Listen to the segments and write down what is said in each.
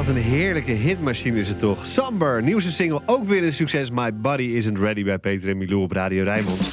Wat een heerlijke hitmachine is het toch. Samber, nieuwste single, ook weer een succes. My Body Isn't Ready bij Peter en Milou op Radio Rijnmond.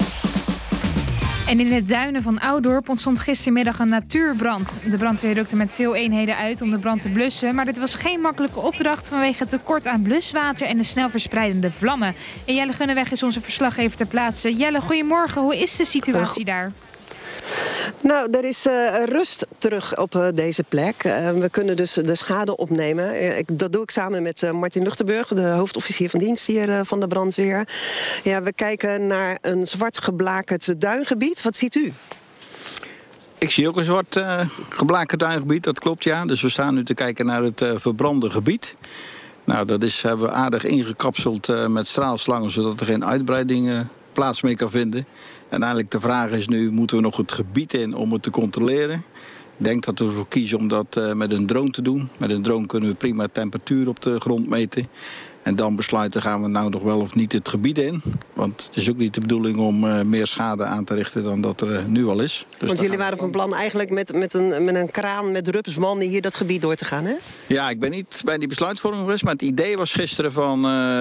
En in de duinen van Oudorp ontstond gistermiddag een natuurbrand. De brandweer rukte met veel eenheden uit om de brand te blussen. Maar dit was geen makkelijke opdracht vanwege het tekort aan bluswater en de snel verspreidende vlammen. En Jelle Gunneweg is onze verslaggever ter plaatse. Jelle, goedemorgen. Hoe is de situatie daar? Nou, er is rust terug op deze plek. We kunnen dus de schade opnemen. Dat doe ik samen met Martin Luchtenburg, de hoofdofficier van dienst hier van de brandweer. Ja, we kijken naar een zwart geblakerd duingebied. Wat ziet u? Ik zie ook een zwart geblakerd duingebied, dat klopt, ja. Dus we staan nu te kijken naar het verbrande gebied. Nou, dat hebben we aardig ingekapseld met straalslangen, zodat er geen uitbreiding plaats mee kan vinden. En eigenlijk de vraag is nu, moeten we nog het gebied in om het te controleren? Ik denk dat we ervoor kiezen om dat met een drone te doen. Met een drone kunnen we prima temperatuur op de grond meten. En dan besluiten, gaan we nou nog wel of niet het gebied in. Want het is ook niet de bedoeling om meer schade aan te richten dan dat er nu al is. Dus want jullie waren van plan eigenlijk met een kraan met rupsmannen hier dat gebied door te gaan, hè? Ja, ik ben niet bij die besluitvorming geweest. Maar het idee was gisteren van,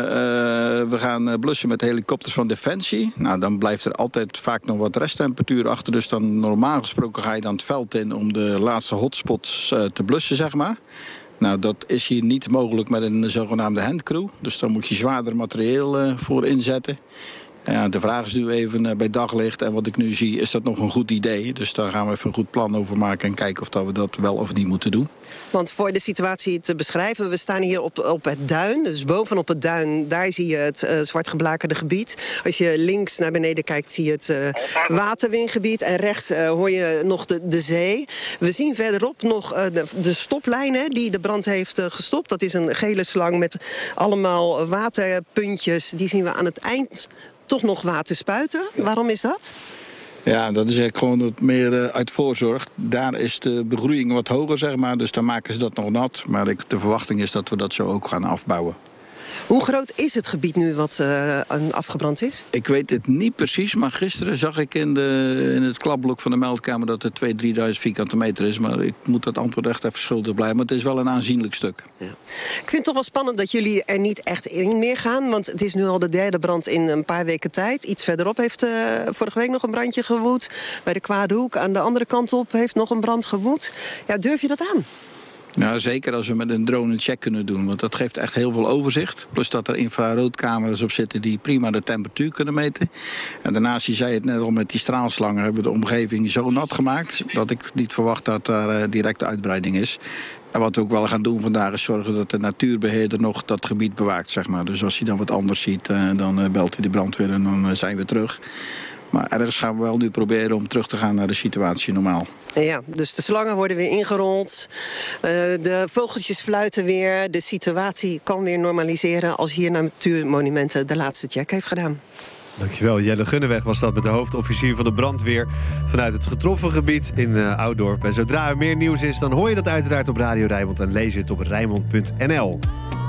we gaan blussen met helikopters van Defensie. Nou, dan blijft er altijd vaak nog wat resttemperatuur achter. Dus dan normaal gesproken ga je dan het veld in om de laatste hotspots te blussen, zeg maar. Nou, dat is hier niet mogelijk met een zogenaamde handcrew. Dus daar moet je zwaarder materieel voor inzetten. Ja, de vraag is nu even bij daglicht. En wat ik nu zie, is dat nog een goed idee. Dus daar gaan we even een goed plan over maken en kijken of dat we dat wel of niet moeten doen. Want voor de situatie te beschrijven, we staan hier op het duin. Dus bovenop het duin, daar zie je het zwart geblakerde gebied. Als je links naar beneden kijkt, zie je het waterwingebied. En rechts hoor je nog de zee. We zien verderop nog de stoplijn die de brand heeft gestopt. Dat is een gele slang met allemaal waterpuntjes. Die zien we aan het eind toch nog water spuiten. Waarom is dat? Ja, dat is eigenlijk gewoon meer uit voorzorg. Daar is de begroeiing wat hoger, zeg maar. Dus dan maken ze dat nog nat. Maar de verwachting is dat we dat zo ook gaan afbouwen. Hoe groot is het gebied nu wat afgebrand is? Ik weet het niet precies, maar gisteren zag ik in het klapblok van de meldkamer dat het 2.000-3.000 vierkante meter is. Maar ik moet dat antwoord echt even schuldig blijven. Maar het is wel een aanzienlijk stuk. Ja. Ik vind het toch wel spannend dat jullie er niet echt in meer gaan. Want het is nu al de derde brand in een paar weken tijd. Iets verderop heeft vorige week nog een brandje gewoed. Bij de Kwaadhoek aan de andere kant op heeft nog een brand gewoed. Ja, durf je dat aan? Nou, zeker als we met een drone een check kunnen doen. Want dat geeft echt heel veel overzicht. Plus dat er infraroodcamera's op zitten die prima de temperatuur kunnen meten. En daarnaast, je zei het net al, met die straalslangen hebben we de omgeving zo nat gemaakt dat ik niet verwacht dat daar directe uitbreiding is. En wat we ook wel gaan doen vandaag is zorgen dat de natuurbeheerder nog dat gebied bewaakt, zeg maar. Dus als hij dan wat anders ziet, dan belt hij de brandweer en dan zijn we terug. Maar ergens gaan we wel nu proberen om terug te gaan naar de situatie normaal. Ja, dus de slangen worden weer ingerold. De vogeltjes fluiten weer. De situatie kan weer normaliseren als hier Natuurmonumenten de laatste check heeft gedaan. Dankjewel, Jelle Gunneweg was dat met de hoofdofficier van de brandweer vanuit het getroffen gebied in Oudorp. En zodra er meer nieuws is, dan hoor je dat uiteraard op Radio Rijnmond en lees je het op Rijnmond.nl.